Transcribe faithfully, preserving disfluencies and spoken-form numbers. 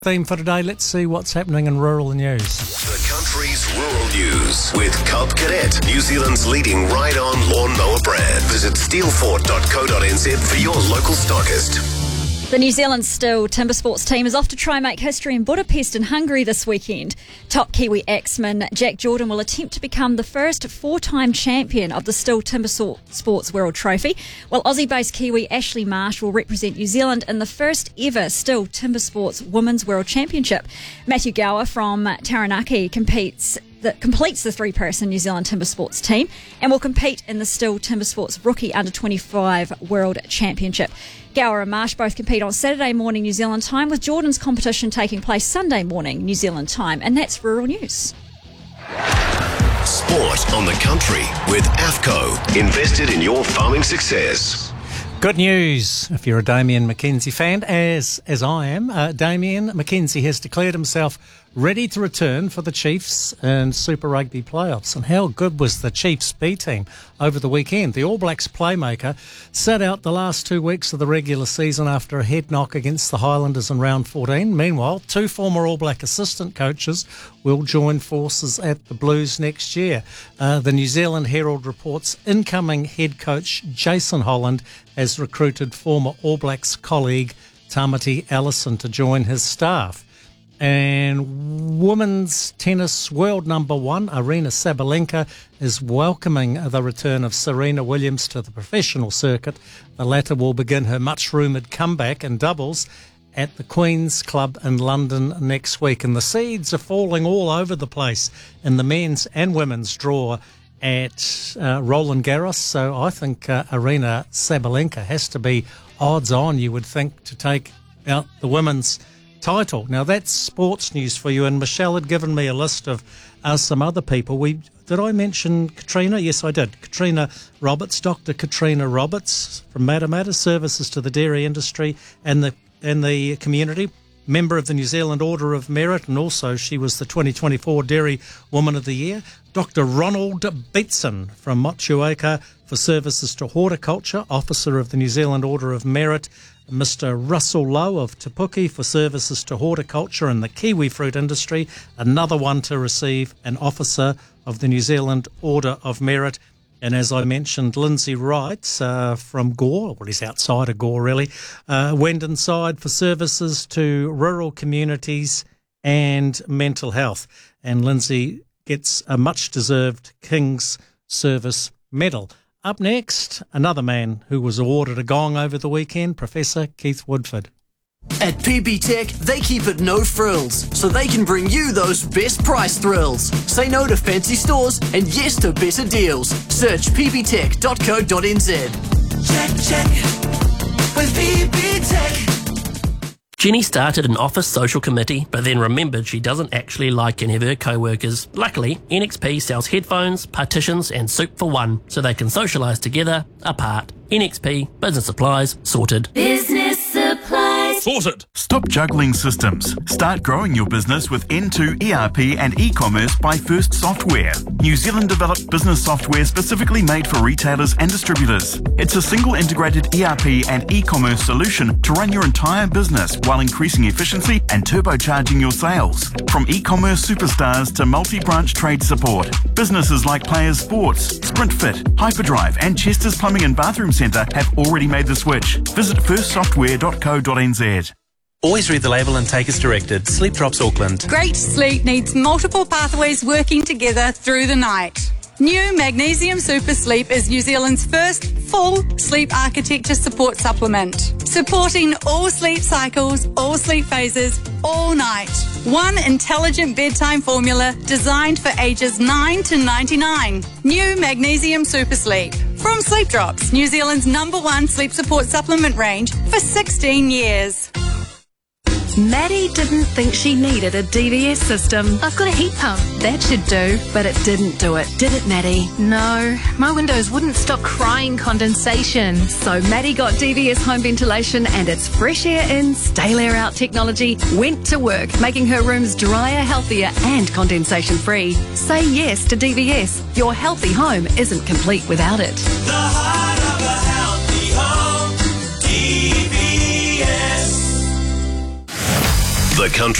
Theme for today, let's see what's happening in rural news. The country's rural news with Cub Cadet, New Zealand's leading ride-on lawnmower brand. Visit steelfort dot co dot n z for your local stockist. The New Zealand Stihl Timber Sports team is off to try and make history in Budapest in Hungary this weekend. Top Kiwi axeman Jack Jordan will attempt to become the first four-time champion of the Stihl Timber Sports World Trophy, while Aussie-based Kiwi Ashley Marsh will represent New Zealand in the first ever Stihl Timber Sports Women's World Championship. Matthew Gower from Taranaki competes that completes the three-person New Zealand Timber Sports team and will compete in the Stihl Timber Sports Rookie Under twenty-five World Championship. Gower and Marsh both compete on Saturday morning New Zealand time, with Jordan's competition taking place Sunday morning New Zealand time. And that's rural news. Sport on the country with AFCO. Invested in your farming success. Good news if you're a Damien McKenzie fan, as as I am. Uh, Damien McKenzie has declared himself ready to return for the Chiefs in Super Rugby playoffs. And how good was the Chiefs B team over the weekend? The All Blacks playmaker sat out the last two weeks of the regular season after a head knock against the Highlanders in round fourteen. Meanwhile, two former All Black assistant coaches will join forces at the Blues next year. Uh, the New Zealand Herald reports incoming head coach Jason Holland has recruited former All Blacks colleague Tamati Ellison to join his staff. And women's tennis world number one, Aryna Sabalenka, is welcoming the return of Serena Williams to the professional circuit. The latter will begin her much-rumoured comeback in doubles at the Queen's Club in London next week. And the seeds are falling all over the place in the men's and women's draw at uh, Roland Garros. So I think uh, Aryna Sabalenka has to be odds on, you would think, to take out the women's title. Now that's sports news for you, and Michelle had given me a list of uh, some other people. We did I mention Katrina? Yes, I did. Katrina Roberts, Doctor Katrina Roberts from Matamata, services to the dairy industry and the and the community, member of the New Zealand Order of Merit, and also she was the twenty twenty-four Dairy Woman of the Year. Doctor Ronald Beatson from Motueka for services to horticulture, officer of the New Zealand Order of Merit. Mister Russell Lowe of Te Puke for services to horticulture and the kiwi fruit industry, another one to receive, an officer of the New Zealand Order of Merit. And as I mentioned, Lindsay Wright uh, from Gore, well, he's outside of Gore really, uh, Wendon Side for services to rural communities and mental health. And Lindsay gets a much-deserved King's Service Medal. Up next, another man who was awarded a gong over the weekend, Professor Keith Woodford. At P B Tech, they keep it no frills, so they can bring you those best price thrills. Say no to fancy stores and yes to better deals. Search p b tech dot co dot n z. Check, check, with P B Tech. Jenny started an office social committee, but then remembered she doesn't actually like any of her co-workers. Luckily, N X P sells headphones, partitions and soup for one, so they can socialise together, apart. N X P, business supplies, sorted. Business supplies. Sorted. Stop juggling systems. Start growing your business with N two E R P and e-commerce by First Software. New Zealand developed business software specifically made for retailers and distributors. It's a single integrated E R P and e-commerce solution to run your entire business while increasing efficiency and turbocharging your sales. From e-commerce superstars to multi-branch trade support, businesses like Players Sports, SprintFit, Hyperdrive and Chester's Plumbing and Bathroom Centre have already made the switch. Visit first software dot co dot n z. Always read the label and take as directed. Sleep Drops Auckland. Great sleep needs multiple pathways working together through the night. New Magnesium Super Sleep is New Zealand's first full sleep architecture support supplement, supporting all sleep cycles, all sleep phases, all night. One intelligent bedtime formula designed for ages nine to ninety-nine. New Magnesium Super Sleep. From Sleep Drops, New Zealand's number one sleep support supplement range for sixteen years. Maddie didn't think she needed a D V S system. I've got a heat pump. That should do, but it didn't do it, did it, Maddie? No, my windows wouldn't stop crying condensation. So Maddie got D V S home ventilation and its fresh air in, stale air out technology went to work, making her rooms drier, healthier and condensation free. Say yes to D V S. Your healthy home isn't complete without it. The heart of a healthy home, D V S. The Country